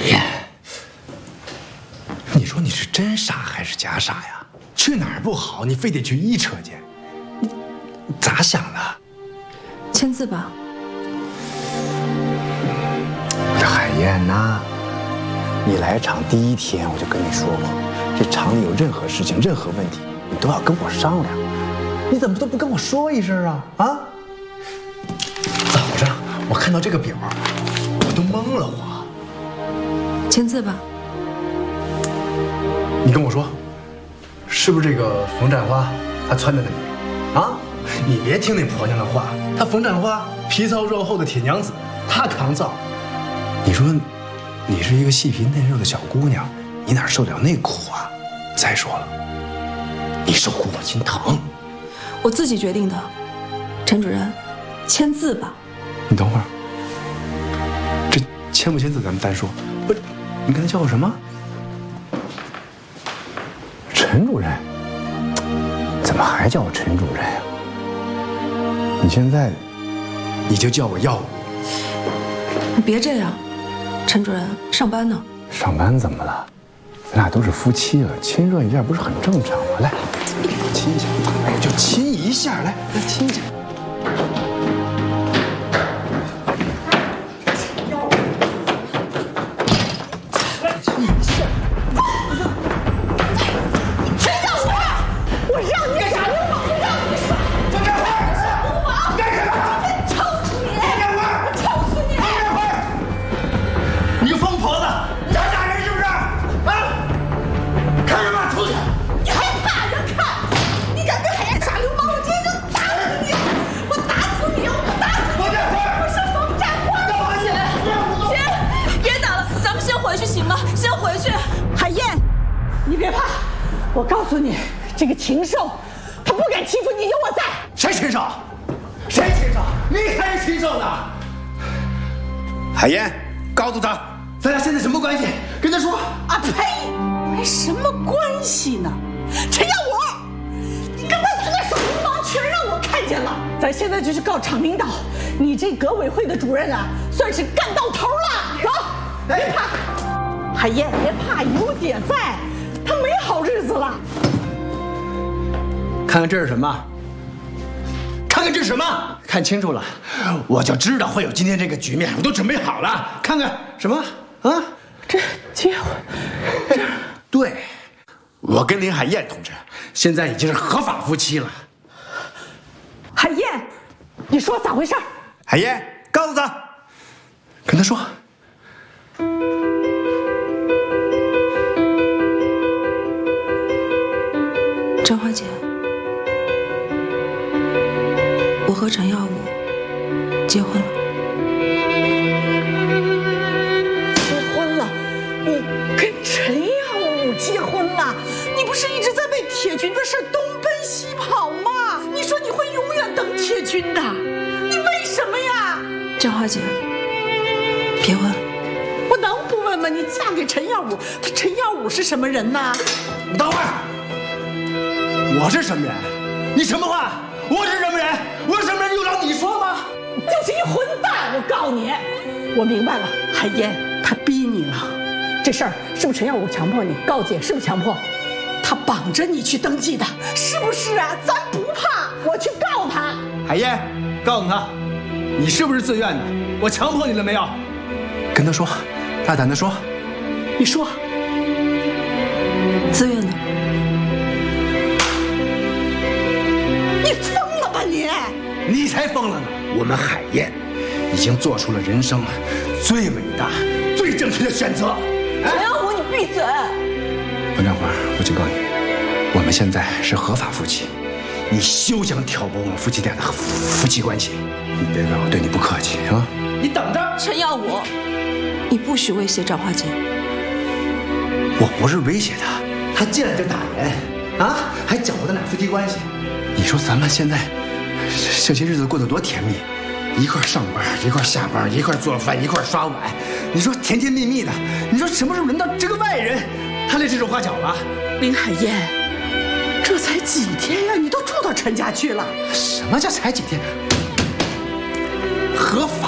燕，你说你是真傻还是假傻呀？去哪儿不好，你非得去一车间，你咋想的？ 签字吧。 这海燕呐，你来厂第1天我就跟你说过，这厂里有任何事情、任何问题，你都要跟我商量。你怎么都不跟我说一声啊？啊！早上我看到这个表，我都懵了，我。 签字吧。 你跟我说，是不是这个冯占花她撺掇的你？啊！你别听那婆娘的话，她冯占花皮糙肉厚的铁娘子，她抗造。你说，你是一个细皮嫩肉的小姑娘，你哪受了那苦啊？再说了，你受苦我心疼。 我自己决定的，陈主任，签字吧。 你等会儿，这签不签字咱们单说。不是，你刚才叫我什么？陈主任？怎么还叫我陈主任呀？你现在，你就叫我耀武。 你别这样，陈主任上班呢。 上班怎么了？咱俩都是夫妻了，亲热一下不是很正常吗？来，亲一下，哎，就亲一下，来亲一下。亲一下。 陈耀武，我让你耍流氓，我让你耍！ 张家辉， 流氓！ 干什么？ 我抽死你！ 张家辉， 我抽死你！ 张家辉，你个疯婆子，你想打人是不是？啊！看什么？出去！ 你还怕人看？你敢跟海燕耍流氓，我今天就打死你！我打死你！我打死你！ 冯占花， 我是冯占花！姐，别打了，咱们先回去行吗？先回去。海燕，你别怕，我告诉你，这个禽兽，他不敢欺负你，有我在。 谁禽兽？谁禽兽？你才是禽兽呢！海燕，告诉他，咱俩现在什么关系？跟他说。 啊呸！还什么关系呢？陈耀武，你跟他在那耍流氓，全让我看见了。咱现在就去告厂领导，你这革委会的主任啊，算是干到头了。走，别怕，海燕，别怕，有姐在，他没好日子了。 看看这是什么？看看这是什么？看清楚了，我就知道会有今天这个局面，我都准备好了。看看什么啊？ 这结婚， 对，我跟林海燕同志现在已经是合法夫妻了。 海燕，你说咋回事？ 海燕，告诉他，跟他说。 张花姐，我和陈耀武结婚了。 结婚了？你跟陈耀武结婚了？你不是一直在为铁军的事东奔西跑吗？你说你会永远等铁军的，你为什么呀？ 张花姐，别问。 我能不问吗？你嫁给陈耀武，他陈耀武是什么人呢？ 你等会儿，我是什么人？你什么话？我是什么人？我是什么人？用得着你说吗？ 就是一混蛋！我告诉你，我明白了，海燕他逼你了，这事儿是不是陈耀武强迫你？告姐是不是强迫？他绑着你去登记的，是不是啊？咱不怕，我去告他。 海燕，告诉他，你是不是自愿的？我强迫你了没有？ 跟他说，大胆的说。 你说， 自愿的。 你疯了吧你？ 你才疯了呢！我们海燕已经做出了人生最伟大、最正确的选择。 陈耀武，你闭嘴！ 冯占花，我警告你，我们现在是合法夫妻， 你休想挑拨我们夫妻俩的夫妻关系！ 你别让我对你不客气啊！ 你等着！ 陈耀武，你不许威胁张花姐。 我不是威胁他，他进来就打人，啊，还搅和咱俩夫妻关系。 你说咱们现在这些日子过得多甜蜜，一块上班，一块下班，一块做饭，一块刷碗，你说甜甜蜜蜜的。你说什么时候轮到这个外人，他来指手画脚了？ 林海燕，这才几天呀，你都住到陈家去了？ 什么叫才几天？合法